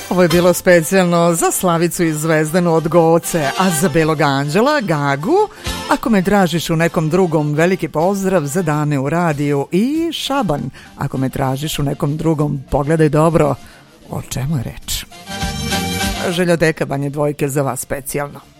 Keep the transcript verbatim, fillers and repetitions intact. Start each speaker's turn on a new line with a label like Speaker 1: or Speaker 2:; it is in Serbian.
Speaker 1: Ovo je bilo specijalno za Slavicu iz Zvezdanu od Goce, a za Belog Anđela, Gagu, ako me tražiš u nekom drugom, veliki pozdrav za dame u radiju, i Šaban, ako me tražiš u nekom drugom, pogledaj dobro o čemu je reč. Željodeka Banje Dvojke za vas specijalno.